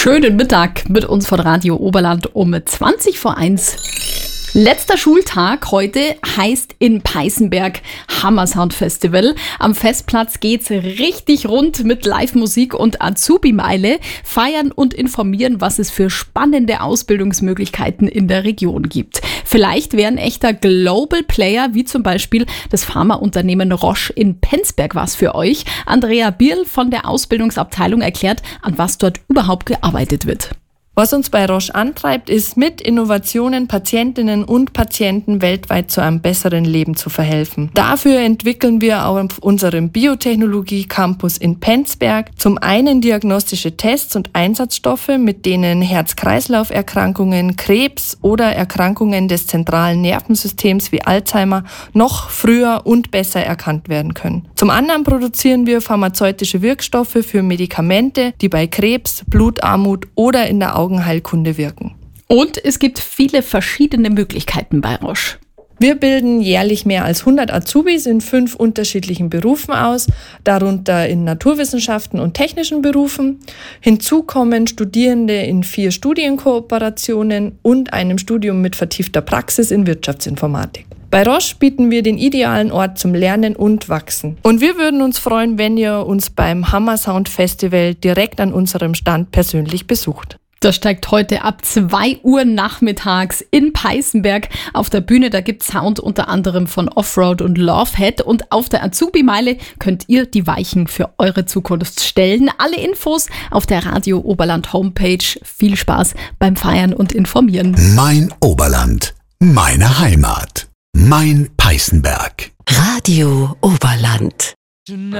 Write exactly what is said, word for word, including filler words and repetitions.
Schönen Mittag mit uns von Radio Oberland um zwanzig vor eins. Letzter Schultag heute heißt in Peißenberg Hammer Sound Festival. Am Festplatz geht's richtig rund mit Live-Musik und Azubi-Meile. Feiern und informieren, was es für spannende Ausbildungsmöglichkeiten in der Region gibt. Vielleicht wäre ein echter Global Player, wie zum Beispiel das Pharmaunternehmen Roche in Penzberg was für euch. Andrea Bierl von der Ausbildungsabteilung erklärt, an was dort überhaupt gearbeitet wird. Was uns bei Roche antreibt, ist, mit Innovationen Patientinnen und Patienten weltweit zu einem besseren Leben zu verhelfen. Dafür entwickeln wir auf unserem Biotechnologie-Campus in Penzberg zum einen diagnostische Tests und Einsatzstoffe, mit denen Herz-Kreislauf-Erkrankungen, Krebs oder Erkrankungen des zentralen Nervensystems wie Alzheimer noch früher und besser erkannt werden können. Zum anderen produzieren wir pharmazeutische Wirkstoffe für Medikamente, die bei Krebs, Blutarmut oder in der Augenheilkunde wirken. Und es gibt viele verschiedene Möglichkeiten bei Roche. Wir bilden jährlich mehr als hundert Azubis in fünf unterschiedlichen Berufen aus, darunter in Naturwissenschaften und technischen Berufen. Hinzu kommen Studierende in vier Studienkooperationen und einem Studium mit vertiefter Praxis in Wirtschaftsinformatik. Bei Roche bieten wir den idealen Ort zum Lernen und Wachsen. Und wir würden uns freuen, wenn ihr uns beim Hammer Sound Festival direkt an unserem Stand persönlich besucht. Das steigt heute ab zwei Uhr nachmittags in Peißenberg auf der Bühne. Da gibt es Sound unter anderem von Offroad und Lovehead. Und auf der Azubi-Meile könnt ihr die Weichen für eure Zukunft stellen. Alle Infos auf der Radio Oberland Homepage. Viel Spaß beim Feiern und Informieren. Mein Oberland, meine Heimat, mein Peißenberg. Radio Oberland.